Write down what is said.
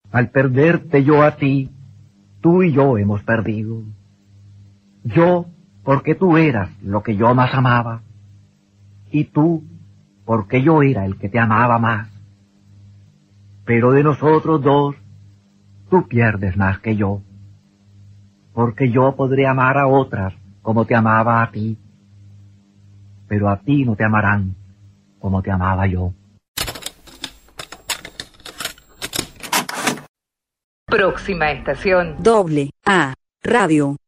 Al perderte yo a ti, tú y yo hemos perdido. Yo, porque tú eras lo que yo más amaba, y tú, porque yo era el que te amaba más. Pero de nosotros dos, tú pierdes más que yo, porque yo podré amar a otras como te amaba a ti, pero a ti no te amarán como te amaba yo. Próxima estación. AA Radio.